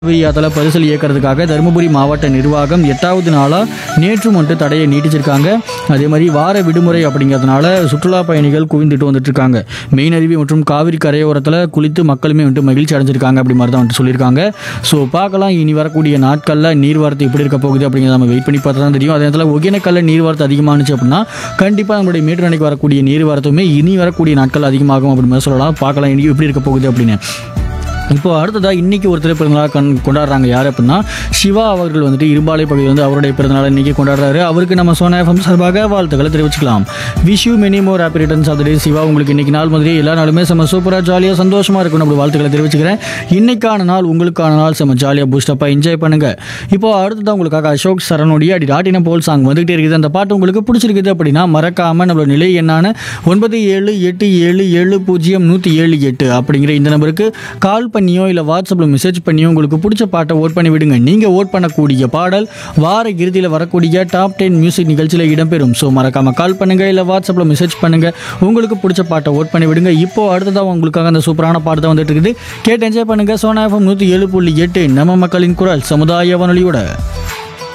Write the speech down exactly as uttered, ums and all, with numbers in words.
அதில் பரிசல் இயக்கிறதுக்காக தருமபுரி மாவட்ட நிர்வாகம் எட்டாவது நாளாக நேற்றும் வந்துட்டு தடையை நீட்டிச்சிருக்காங்க. அதே மாதிரி வார விடுமுறை அப்படிங்கிறதுனால சுற்றுலா பயணிகள் குவிந்துட்டு வந்துட்டு இருக்காங்க. மெயின் அருவி மற்றும் காவிரி கரையோரத்தில் குளித்து மக்களுமே வந்துட்டு மகிழ்ச்சி அடைஞ்சிருக்காங்க அப்படி மாதிரி தான் வந்துட்டு சொல்லியிருக்காங்க. ஸோ பார்க்கலாம் இனி வரக்கூடிய நாட்களில் நீர்வரத்து எப்படி இருக்க போகுது அப்படிங்கிறத நம்ம வெயிட் பண்ணி பார்த்தா தான் தெரியும். அதே நேரத்தில் ஒகேனக்கல்ல நீர்வரத்து அதிகமானுச்சு அப்படின்னா கண்டிப்பாக நம்மளுடைய மேட்டூர் அணைக்கு வரக்கூடிய நீர்வரத்துமே இனி வரக்கூடிய நாட்கள் அதிகமாகும் அப்படி மாதிரி சொல்லலாம். பார்க்கலாம் இனி எப்படி இருக்க போகுது அப்படின்னு. இப்போ அடுத்ததாக இன்றைக்கி ஒரு பிறந்தநாள் கண் கொண்டாடுறாங்க. யார் அப்படின்னா சிவா அவர்கள் வந்துட்டு இரும்பாலை பகுதியில் வந்து அவருடைய பிறந்தநாள் இன்றைக்கி கொண்டாடுறாரு. அவருக்கு நம்ம சோனா எஃப்எம் சார்பாக வாழ்த்துக்களை தெரிவிச்சுக்கலாம். Wish you many more happy returns of the டே. சிவா உங்களுக்கு இன்றைக்கி நாள் மாதிரி எல்லா நாளுமே செம்ம சூப்பராக ஜாலியாக சந்தோஷமாக இருக்கணும் அப்படி வாழ்த்துக்களை தெரிவிச்சுக்கிறேன். இன்றைக்கான நாள் உங்களுக்கான நாள் செம்ம ஜாலியாக பூஸ்டப்பாக என்ஜாய் பண்ணுங்கள். இப்போ அடுத்ததான் உங்களுக்காக அசோக் சரணுடைய அடி டாட்டின போல் சாங் வந்துகிட்டே இருக்குது. அந்த பாட்டு உங்களுக்கு பிடிச்சிருக்குது அப்படின்னா மறக்காமல் நம்மளோட நிலை என்னான ஒன்பது ஏழு எட்டு ஏழு ஏழு பூஜ்ஜியம் நூற்றி ஏழு எட்டு அப்படிங்கிற இந்த நம்பருக்கு கால் பண்ணியோ இல்லை வாட்ஸ்அப்பில் மெசேஜ் பண்ணியோ உங்களுக்கு பிடிச்ச பாட்டை ஓட் பண்ணி விடுங்க. நீங்கள் ஓட் பண்ணக்கூடிய பாடல் வார இறுதியில் வரக்கூடிய டாப் டென் மியூசிக் நிகழ்ச்சியில் இடம்பெறும். ஸோ மறக்காமல் கால் பண்ணுங்கள் இல்லை வாட்ஸ்அப்பில் மெசேஜ் பண்ணுங்கள். உங்களுக்கு பிடிச்ச பாட்டை ஓட் பண்ணி விடுங்க. இப்போ அடுத்ததாக உங்களுக்காக அந்த சூப்பரான பாட்டு தான் வந்துட்டு இருக்குது. கேட்டு என்ஜாய் பண்ணுங்கள். சோனா எஃப்எம் நூற்றி ஏழு புள்ளி எட்டு நம்ம மக்களின் குரல் சமுதாய வானொலியோட.